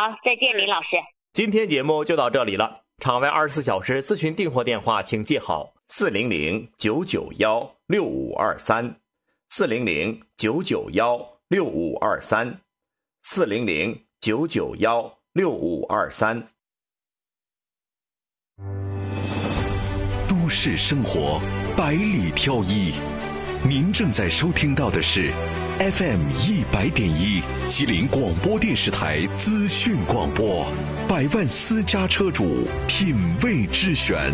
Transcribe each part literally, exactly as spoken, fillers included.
再见，林老师。 今天节目就到这里了。场外二十四小时咨询订货电话，请记好：四零零九九幺六五二三，四零零九九幺六五二三，四零零九九幺六五二三。 都市生活百里挑一，您正在收听到的是 F M 一百点一吉林广播电视台资讯广播，百万私家车主品味之选。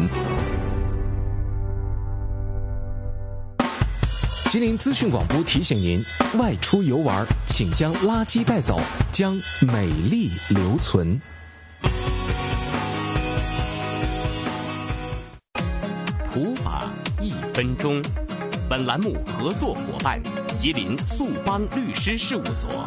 吉林资讯广播提醒您：外出游玩，请将垃圾带走，将美丽留存。 普法一分钟。本栏目合作伙伴：吉林速邦律师事务所。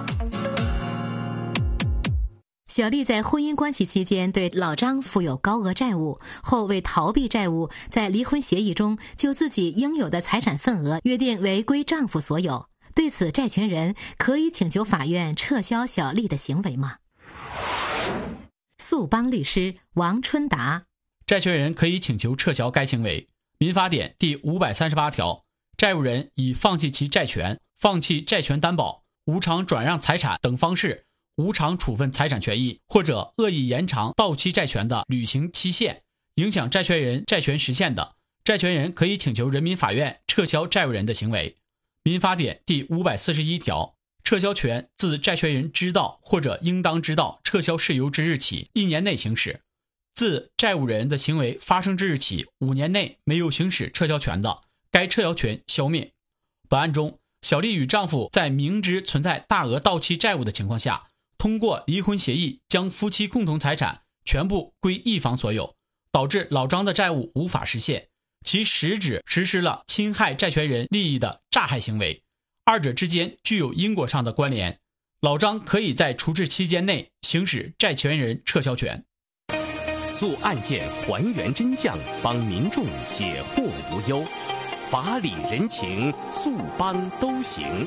小丽在婚姻关系期间对老张负有高额债务，后为逃避债务，在离婚协议中就自己应有的财产份额约定为归丈夫所有。对此，债权人可以请求法院撤销小丽的行为吗？速邦律师王春达： 债权人可以请求撤销该行为。民法典第五百三十八条，债务人以放弃其债权、放弃债权担保、无偿转让财产等方式无偿处分财产权益，或者恶意延长到期债权的履行期限，影响债权人债权实现的，债权人可以请求人民法院撤销债务人的行为。民法典第五百四十一条，撤销权自债权人知道或者应当知道撤销事由之日起一年内行使，自债务人的行为发生之日起五年内没有行使撤销权的，该撤销权消灭。本案中，小丽与丈夫在明知存在大额到期债务的情况下，通过离婚协议将夫妻共同财产全部归一方所有，导致老张的债务无法实现，其实质实施了侵害债权人利益的诈害行为，二者之间具有因果上的关联。老张可以在处置期间内行使债权人撤销权。 做案件还原真相，帮民众解惑无忧，法理人情，速邦都行。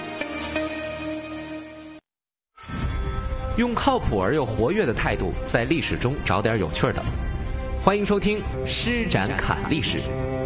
用靠谱而又活跃的态度，在历史中找点有趣的。欢迎收听《施展侃历史》。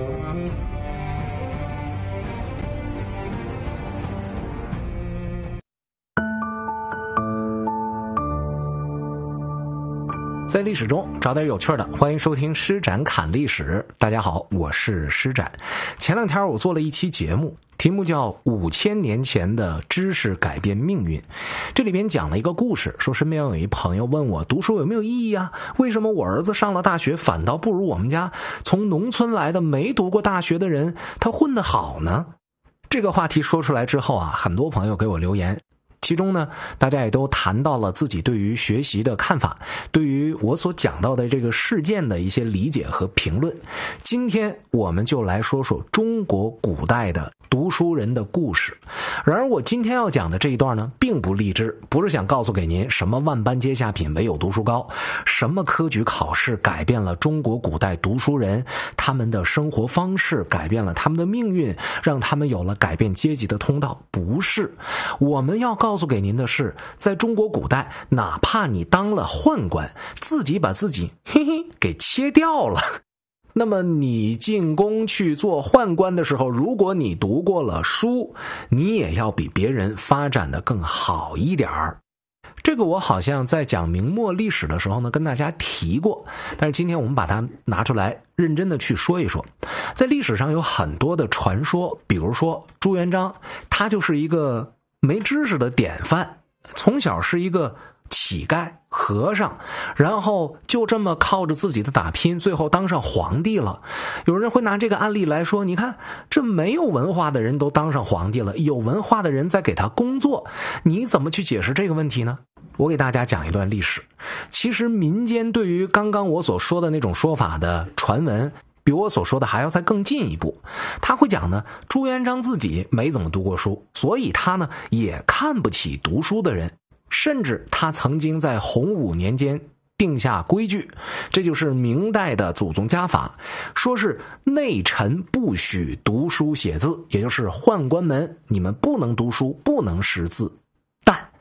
在历史中找点有趣的，欢迎收听施展侃历史。大家好，我是施展。前两天我做了一期节目，题目叫五千年前的知识改变命运。这里边讲了一个故事，说身边有一朋友问我读书有没有意义啊？为什么我儿子上了大学反倒不如我们家从农村来的没读过大学的人他混得好呢？这个话题说出来之后啊，很多朋友给我留言，其中呢，大家也都谈到了自己对于学习的看法，对于我所讲到的这个事件的一些理解和评论。今天我们就来说说中国古代的读书人的故事。然而我今天要讲的这一段呢，并不励志，不是想告诉给您什么万般皆下品唯有读书高，什么科举考试改变了中国古代读书人他们的生活方式，改变了他们的命运，让他们有了改变阶级的通道。不是，我们要告诉给您的是，在中国古代，哪怕你当了宦官，自己把自己嘿嘿给切掉了，那么你进宫去做宦官的时候，如果你读过了书，你也要比别人发展的更好一点儿。这个我好像在讲明末历史的时候呢，跟大家提过，但是今天我们把它拿出来认真的去说一说。在历史上有很多的传说，比如说朱元璋，他就是一个没知识的典范，从小是一个乞丐和尚，然后就这么靠着自己的打拼，最后当上皇帝了。有人会拿这个案例来说，你看这没有文化的人都当上皇帝了，有文化的人在给他工作，你怎么去解释这个问题呢？我给大家讲一段历史。其实民间对于刚刚我所说的那种说法的传闻，比我所说的还要再更进一步。他会讲呢，朱元璋自己没怎么读过书，所以他呢也看不起读书的人，甚至他曾经在洪武年间定下规矩，这就是明代的祖宗家法，说是内臣不许读书写字，也就是宦官们你们不能读书，不能识字。但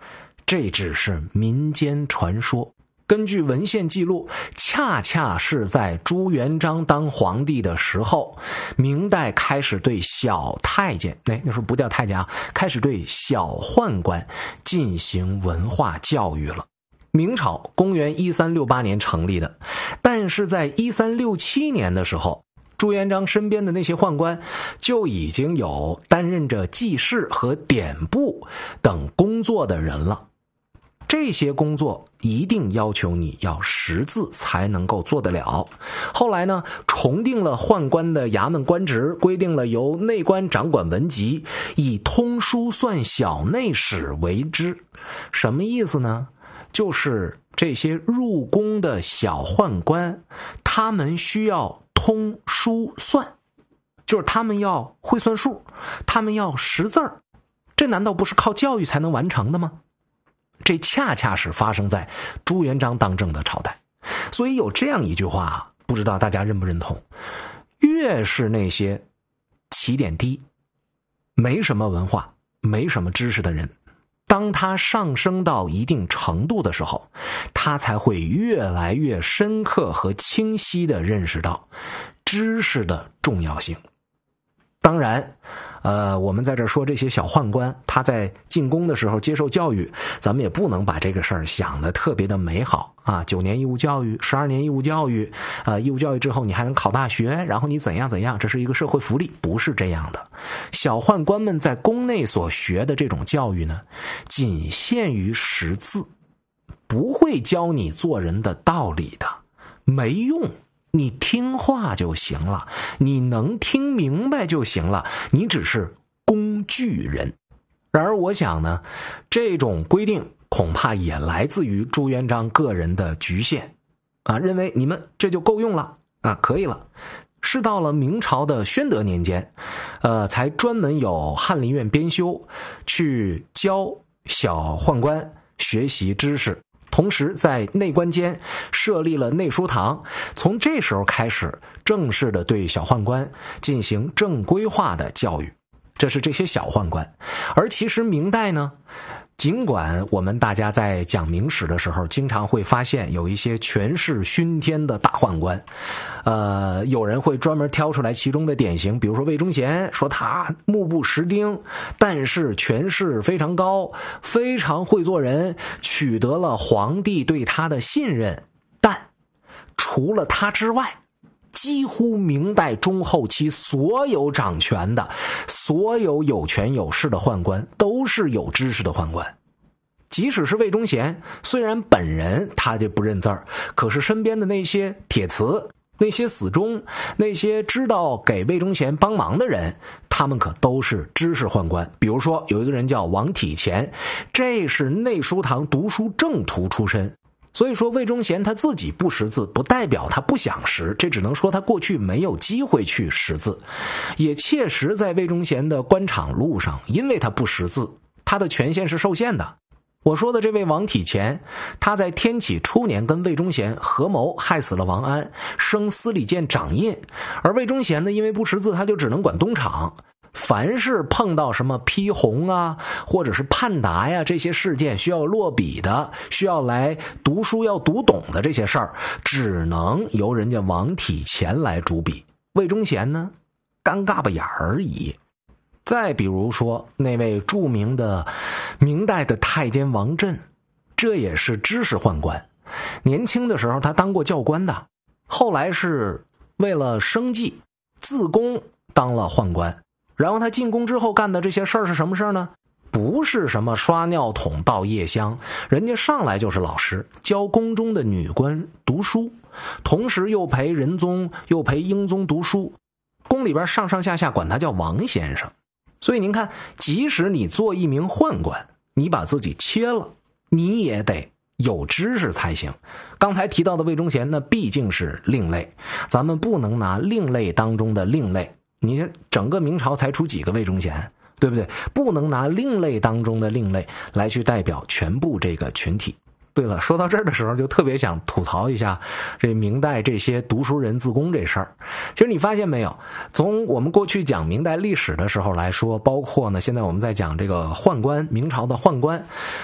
这只是民间传说。根据文献记录，恰恰是在朱元璋当皇帝的时候，明代开始对小太监，哎，那时候不叫太监啊，开始对小宦官进行文化教育了。明朝公元一三六八年成立的，但是在一三六七年的时候，朱元璋身边的那些宦官就已经有担任着记事和典部等工作的人了。这些工作一定要求你要识字才能够做得了。后来呢，重定了宦官的衙门官职，规定了由内官掌管文籍，以通书算小内史为之。什么意思呢？就是这些入宫的小宦官，他们需要通书算，就是他们要会算数，他们要识字儿。这难道不是靠教育才能完成的吗？这恰恰是发生在朱元璋当政的朝代。所以有这样一句话，不知道大家认不认同，越是那些起点低、没什么文化、没什么知识的人，当他上升到一定程度的时候，他才会越来越深刻和清晰地认识到知识的重要性。当然呃，我们在这说这些小宦官，他在进宫的时候接受教育，咱们也不能把这个事儿想得特别的美好啊！九年义务教育，十二年义务教育，啊，义务教育之后你还能考大学，然后你怎样怎样，这是一个社会福利，不是这样的。小宦官们在宫内所学的这种教育呢，仅限于识字，不会教你做人的道理的，没用。你听话就行了，你能听明白就行了，你只是工具人。然而我想呢，这种规定恐怕也来自于朱元璋个人的局限啊，认为你们这就够用了啊，可以了。是到了明朝的宣德年间，呃，才专门有翰林院编修去教小宦官学习知识。同时在内官监设立了内书堂，从这时候开始正式的对小宦官进行正规化的教育。这是这些小宦官。而其实明代呢，尽管我们大家在讲明史的时候经常会发现有一些权势熏天的大宦官，呃，有人会专门挑出来其中的典型，比如说魏忠贤，说他目不识丁，但是权势非常高，非常会做人，取得了皇帝对他的信任。但除了他之外，几乎明代中后期所有掌权的、所有有权有势的宦官都是有知识的宦官。即使是魏忠贤，虽然本人他就不认字儿，可是身边的那些铁磁、那些死忠、那些知道给魏忠贤帮忙的人，他们可都是知识宦官。比如说有一个人叫王体乾，这是内书堂读书正途出身。所以说魏忠贤他自己不识字，不代表他不想识，这只能说他过去没有机会去识字。也切实在魏忠贤的官场路上，因为他不识字，他的权限是受限的。我说的这位王体乾，他在天启初年跟魏忠贤合谋害死了王安，升司礼监掌印。而魏忠贤呢，因为不识字，他就只能管东厂。凡是碰到什么批红啊，或者是判答呀，这些事件需要落笔的，需要来读书要读懂的这些事儿，只能由人家王体乾来主笔。魏忠贤呢，尴尬吧眼而已。再比如说那位著名的明代的太监王振，这也是知识宦官，年轻的时候他当过教官的，后来是为了生计自宫当了宦官。然后他进宫之后干的这些事儿是什么事儿呢？不是什么刷尿桶倒夜香，人家上来就是老师，教宫中的女官读书，同时又陪仁宗又陪英宗读书，宫里边上上下下管他叫王先生。所以您看，即使你做一名宦官，你把自己切了，你也得有知识才行。刚才提到的魏忠贤那毕竟是另类，咱们不能拿另类当中的另类，你整个明朝才出几个魏忠贤，对不对？不能拿另类当中的另类来去代表全部这个群体。对了，说到这儿的时候，就特别想吐槽一下这明代这些读书人自宫这事儿。其实你发现没有，从我们过去讲明代历史的时候来说，包括呢现在我们在讲这个宦官，明朝的宦官，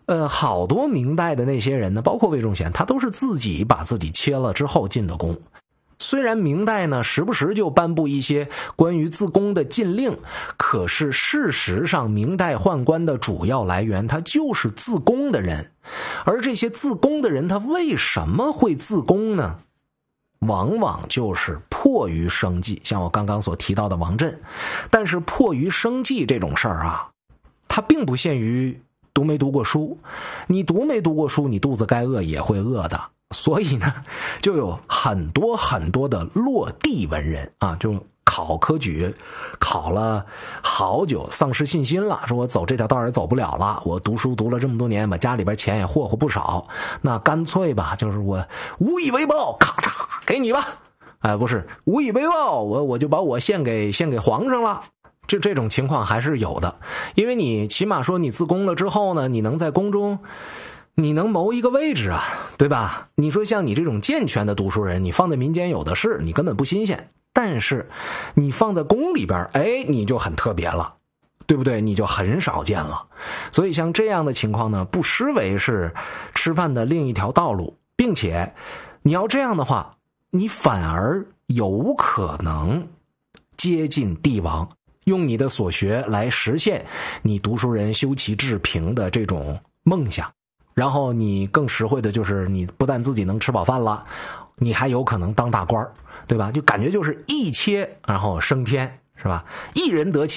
呃，好多明代的那些人呢，包括魏忠贤，他都是自己把自己切了之后进的宫。虽然明代呢时不时就颁布一些关于自宫的禁令，可是事实上明代宦官的主要来源他就是自宫的人。而这些自宫的人他为什么会自宫呢？往往就是迫于生计，像我刚刚所提到的王振。但是迫于生计这种事儿啊，它并不限于读没读过书，你读没读过书，你肚子该饿也会饿的。所以呢，就有很多很多的落地文人啊，就考科举考了好久，丧失信心了，说我走这条道也走不了了，我读书读了这么多年，把家里边钱也霍霍不少，那干脆吧，就是我无以为报，咔嚓给你吧。哎，不是无以为报，我我就把我献给献给皇上了。这这种情况还是有的，因为你起码说你自宫了之后呢，你能在宫中你能谋一个位置啊，对吧？你说像你这种健全的读书人，你放在民间有的是，你根本不新鲜。但是你放在宫里边，哎，你就很特别了，对不对？你就很少见了。所以像这样的情况呢，不失为是吃饭的另一条道路，并且你要这样的话，你反而有可能接近帝王，用你的所学来实现你读书人修齐治平的这种梦想。然后你更实惠的就是你不但自己能吃饱饭了，你还有可能当大官，对吧？就感觉就是一切然后升天，是吧？一人得切